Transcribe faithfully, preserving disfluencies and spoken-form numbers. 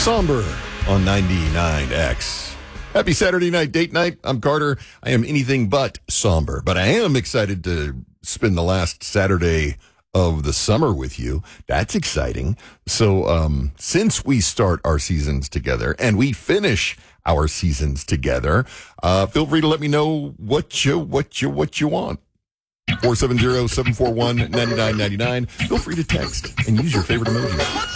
Somber on ninety-nine X. Happy Saturday night, date night. I'm Carter. I am anything but somber, but I am excited to spend the last Saturday of the summer with you. That's exciting. So, um, since we start our seasons together and we finish our seasons together, uh, feel free to let me know what you, what you, what you want. four seven zero, seven four one, nine nine nine nine. Feel free to text and use your favorite emoji.